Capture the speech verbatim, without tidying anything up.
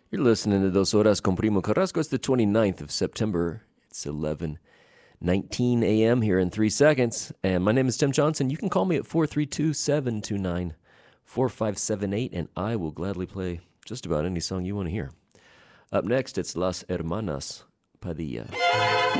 You're listening to Dos Horas con Primo Carrasco. It's the twenty-ninth of September. It's eleven nineteen a.m. here in three seconds. And my name is Tim Johnson. You can call me at four three two, seven two nine, four five seven eight, and I will gladly play just about any song you want to hear. Up next, it's Las Hermanas Padilla.